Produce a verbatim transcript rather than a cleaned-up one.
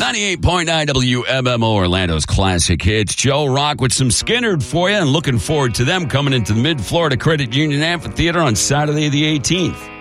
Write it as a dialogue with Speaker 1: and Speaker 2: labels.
Speaker 1: ninety-eight point nine W M M O, Orlando's classic hits. Joe Rock with some Skinnerd for you, and looking forward to them coming into the Mid-Florida Credit Union Amphitheater on Saturday the eighteenth.